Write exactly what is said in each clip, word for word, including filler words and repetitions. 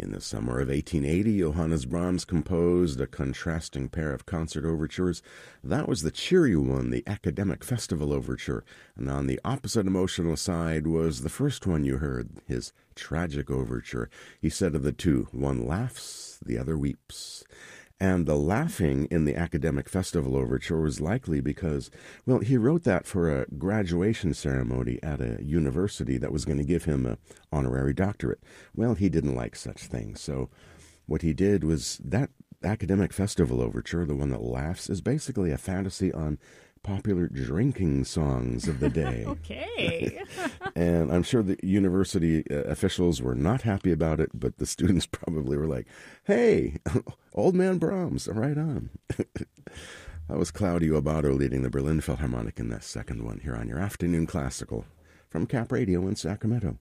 In the summer of eighteen eighty, Johannes Brahms composed a contrasting pair of concert overtures. That was the cheery one, the Academic Festival Overture, and on the opposite emotional side was the first one you heard, his tragic overture. He said of the two, one laughs, the other weeps. And the laughing in the Academic Festival Overture was likely because, well, he wrote that for a graduation ceremony at a university that was going to give him an honorary doctorate. Well, he didn't like such things, so what he did was that Academic Festival Overture, the one that laughs, is basically a fantasy on popular drinking songs of the day. Okay. And I'm sure the university uh, officials were not happy about it, but the students probably were like, hey, old man Brahms, right on. That was Claudio Abbado leading the Berlin Philharmonic in that second one here on your Afternoon Classical from Cap Radio in Sacramento.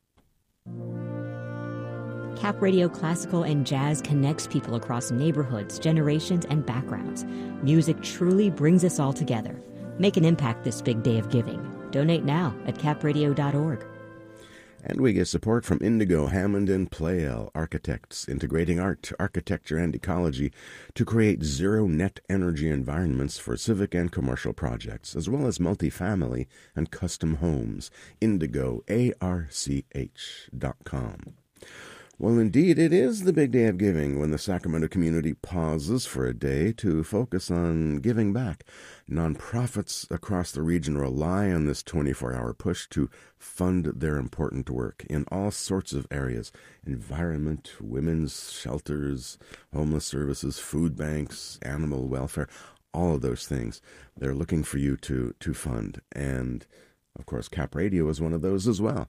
Cap Radio Classical and Jazz connects people across neighborhoods, generations, and backgrounds. Music truly brings us all together. Make an impact this big day of giving. Donate now at cap radio dot org. And we get support from Indigo, Hammond, and Pleyel Architects, integrating art, architecture, and ecology to create zero-net energy environments for civic and commercial projects, as well as multifamily and custom homes. Indigo, A R C H dot com. Well, indeed, it is the big day of giving when the Sacramento community pauses for a day to focus on giving back. Nonprofits across the region rely on this twenty-four hour push to fund their important work in all sorts of areas: environment, women's shelters, homeless services, food banks, animal welfare, all of those things. They're looking for you to, to fund. And, of course, Cap Radio is one of those as well.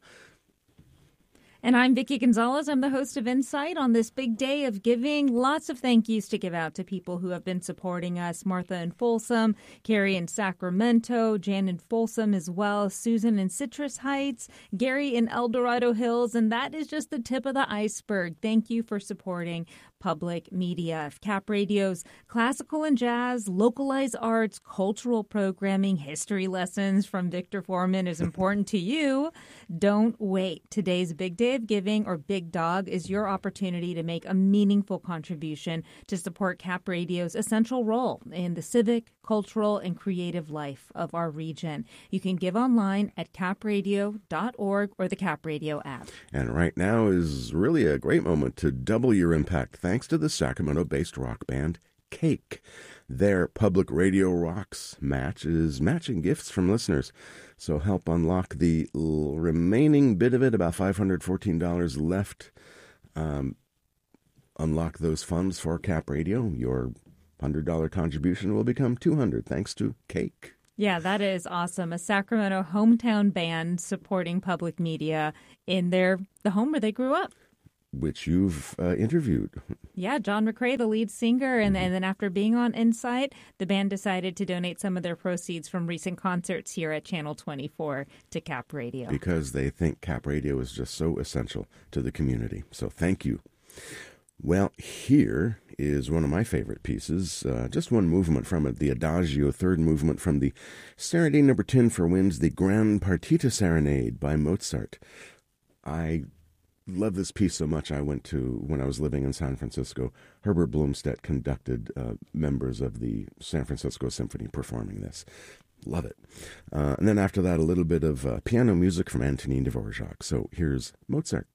And I'm Vicki Gonzalez. I'm the host of Insight on this big day of giving. Lots of thank yous to give out to people who have been supporting us. Martha in Folsom, Carrie in Sacramento, Jan in Folsom as well, Susan in Citrus Heights, Gary in El Dorado Hills. And that is just the tip of the iceberg. Thank you for supporting public media. If Cap Radio's classical and jazz, localized arts, cultural programming, history lessons from Victor Foreman is important to you, don't wait. Today's big day of giving, or Big Dog, is your opportunity to make a meaningful contribution to support Cap Radio's essential role in the civic, cultural, and creative life of our region. You can give online at cap radio dot org or the Cap Radio app. And right now is really a great moment to double your impact thanks to the Sacramento-based rock band Cake. Their Public Radio Rocks match is matching gifts from listeners. So help unlock the l- remaining bit of it, about five hundred fourteen dollars left. Um, unlock those funds for Cap Radio. Your one hundred dollars contribution will become two hundred dollars thanks to Cake. Yeah, that is awesome. A Sacramento hometown band supporting public media in their the home where they grew up. Which you've uh, interviewed. Yeah, John McCrae, the lead singer. And, and then after being on Insight, the band decided to donate some of their proceeds from recent concerts here at Channel twenty-four to Cap Radio. Because they think Cap Radio is just so essential to the community. So thank you. Well, here is one of my favorite pieces, uh, just one movement from it, the Adagio, third movement from the Serenade Number ten for Winds, the Grand Partita Serenade by Mozart. I love this piece so much. I went to, when I was living in San Francisco, Herbert Blomstedt conducted uh, members of the San Francisco Symphony performing this. Love it. Uh, and then after that, a little bit of uh, piano music from Antonin Dvorak. So here's Mozart.